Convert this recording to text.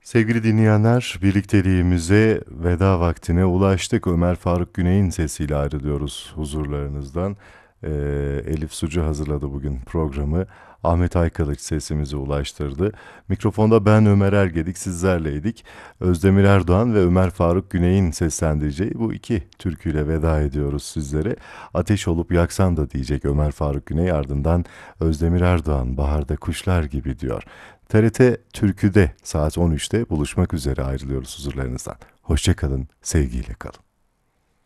Sevgili dinleyenler, birlikteliğimize veda vaktine ulaştık. Ömer Faruk Güney'in sesiyle ayrılıyoruz huzurlarınızdan. Ee, Elif Sucu hazırladı bugün programı. Ahmet Aykılıç sesimizi ulaştırdı. Mikrofonda ben Ömer Ergedik sizlerleydik. Özdemir Erdoğan ve Ömer Faruk Güney'in seslendireceği bu iki türküyle veda ediyoruz sizlere. Ateş olup yaksan da diyecek Ömer Faruk Güney, ardından Özdemir Erdoğan baharda kuşlar gibi diyor. TRT Türkü'de saat 13'te buluşmak üzere, ayrılıyoruz huzurlarınızdan. Hoşça kalın, sevgiyle kalın.